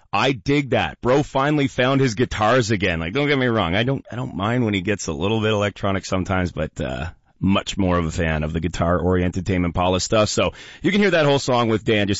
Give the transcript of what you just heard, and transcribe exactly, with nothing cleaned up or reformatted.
I dig that. Bro finally found his guitars again. Like, don't get me wrong. I don't, I don't mind when he gets a little bit electronic sometimes, but, uh, much more of a fan of the guitar-oriented Tame Impala stuff. So you can hear that whole song with Dan just